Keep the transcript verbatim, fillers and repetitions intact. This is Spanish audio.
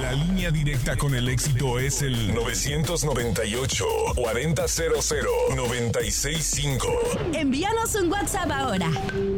La línea directa con el éxito es el novecientos noventa y ocho, cuarenta cero cero, noventa y seis cinco. Envíanos un WhatsApp ahora.